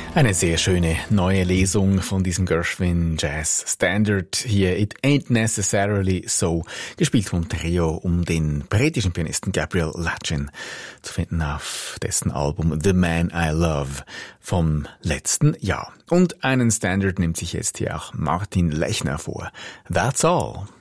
Eine sehr schöne neue Lesung von diesem Gershwin Jazz Standard hier It Ain't Necessarily So, gespielt vom Trio um den britischen Pianisten Gabriel Latchin, zu finden auf dessen Album The Man I Love vom letzten Jahr. Und einen Standard nimmt sich jetzt hier auch Martin Lechner vor. That's All.